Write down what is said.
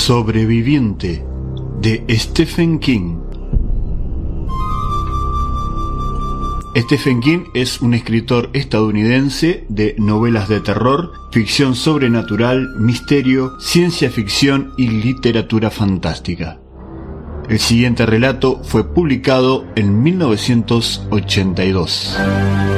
Sobreviviente, de Stephen King. Stephen King es un escritor estadounidense de novelas de terror, ficción sobrenatural, misterio, ciencia ficción y literatura fantástica. El siguiente relato fue publicado en 1982.